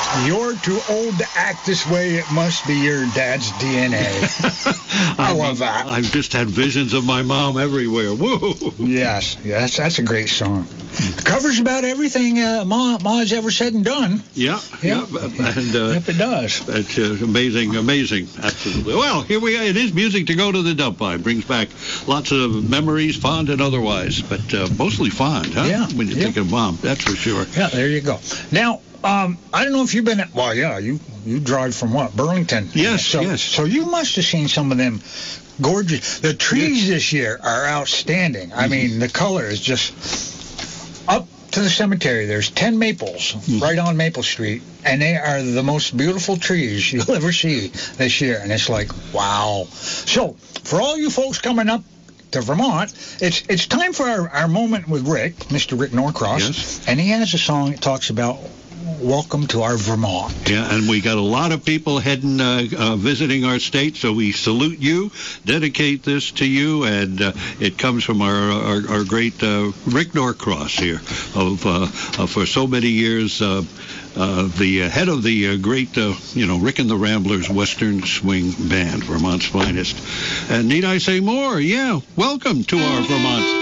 You're too old to act this way. It must be your dad's DNA. I love that. I've just had visions of my mom everywhere. Woo! Yes, that's a great song. Covers about everything Ma's ever said and done. Yeah. And yep, it does. It's amazing, absolutely. Well, here we are. It is music to go to the dump by. Brings back lots of memories, fond and otherwise, but mostly fond, huh? Yeah. When you think of Mom, that's for sure. Yeah, there you go. Now, I don't know if you've been. Well, yeah, you drive from what, Burlington? Yes, yes. So you must have seen some of them gorgeous. The trees this year are outstanding. I mean, the color is just up to the cemetery. There's 10 maples right on Maple Street, and they are the most beautiful trees you'll ever see this year. And it's like, wow. So for all you folks coming up to Vermont, it's time for our moment with Rick, Mr. Rick Norcross. Yes. And he has a song that talks about welcome to our Vermont. Yeah, and we got a lot of people heading, visiting our state, so we salute you, dedicate this to you, and it comes from our great Rick Norcross here, for so many years, the head of the great, Rick and the Ramblers Western Swing Band, Vermont's finest. And need I say more? Yeah, welcome to our Vermont.